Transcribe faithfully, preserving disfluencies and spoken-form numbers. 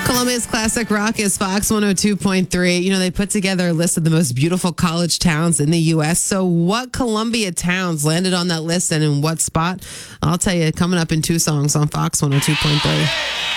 Columbia's Classic Rock is Fox one oh two point three. You know, they put together a list of the most beautiful college towns in the U S. So what Columbia towns landed on that list and in what spot? I'll tell you, coming up in two songs on Fox one oh two point three.